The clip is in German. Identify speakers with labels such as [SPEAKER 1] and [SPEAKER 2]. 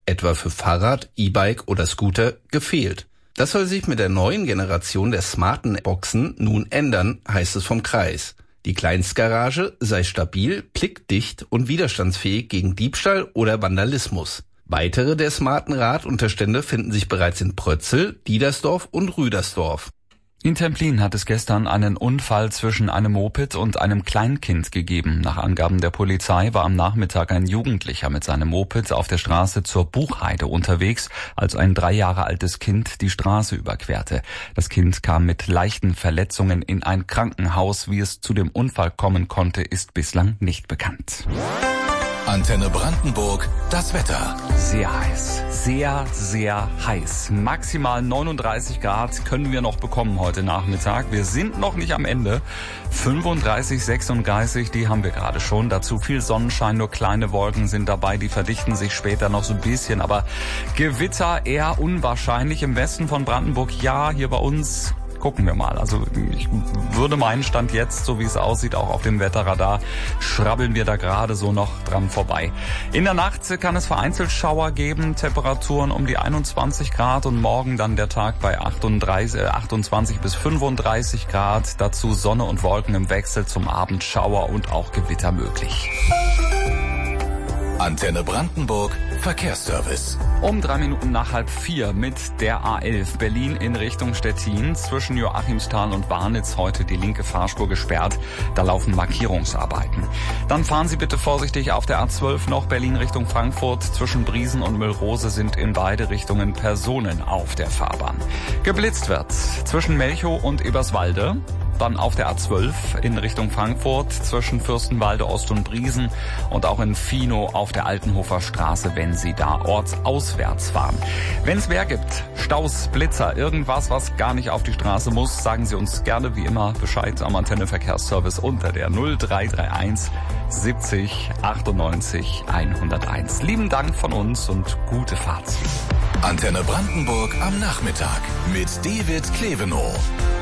[SPEAKER 1] etwa für Fahrrad, E-Bike oder Scooter, gefehlt. Das soll sich mit der neuen Generation der smarten Boxen nun ändern, heißt es vom Kreis. Die Kleinstgarage sei stabil, blickdicht und widerstandsfähig gegen Diebstahl oder Vandalismus. Weitere der smarten Radunterstände finden sich bereits in Prötzel, Diedersdorf und Rüdersdorf.
[SPEAKER 2] In Templin hat es gestern einen Unfall zwischen einem Moped und einem Kleinkind gegeben. Nach Angaben der Polizei war am Nachmittag ein Jugendlicher mit seinem Moped auf der Straße zur Buchheide unterwegs, als ein 3 Jahre altes Kind die Straße überquerte. Das Kind kam mit leichten Verletzungen in ein Krankenhaus. Wie es zu dem Unfall kommen konnte, ist bislang nicht bekannt.
[SPEAKER 3] Antenne Brandenburg, das Wetter.
[SPEAKER 2] Sehr heiß, sehr, sehr heiß. Maximal 39 Grad können wir noch bekommen heute Nachmittag. Wir sind noch nicht am Ende. 35, 36, die haben wir gerade schon. Dazu viel Sonnenschein, nur kleine Wolken sind dabei. Die verdichten sich später noch so ein bisschen. Aber Gewitter eher unwahrscheinlich. Im Westen von Brandenburg ja, hier bei uns gucken wir mal. Also ich würde meinen Stand jetzt, so wie es aussieht, auch auf dem Wetterradar, schrabbeln wir da gerade so noch dran vorbei. In der Nacht kann es vereinzelt Schauer geben, Temperaturen um die 21 Grad und morgen dann der Tag bei 28 bis 35 Grad. Dazu Sonne und Wolken im Wechsel, zum Abend Schauer und auch Gewitter möglich.
[SPEAKER 3] Antenne Brandenburg, Verkehrsservice.
[SPEAKER 2] Um 3 Minuten nach 3:30 mit der A11 Berlin in Richtung Stettin. Zwischen Joachimsthal und Warnitz heute die linke Fahrspur gesperrt. Da laufen Markierungsarbeiten. Dann fahren Sie bitte vorsichtig auf der A12 noch Berlin Richtung Frankfurt. Zwischen Briesen und Müllrose sind in beide Richtungen Personen auf der Fahrbahn. Geblitzt wird zwischen Melchow und Eberswalde. Dann auf der A12 in Richtung Frankfurt zwischen Fürstenwalde Ost und Briesen und auch in Finow auf der Altenhofer Straße, wenn Sie da ortsauswärts fahren. Wenn es mehr gibt, Staus, Blitzer, irgendwas, was gar nicht auf die Straße muss, sagen Sie uns gerne wie immer Bescheid am Antenne Verkehrsservice unter der 0331 70 98 101. Lieben Dank von uns und gute Fahrt.
[SPEAKER 3] Antenne Brandenburg am Nachmittag mit David Klevenow.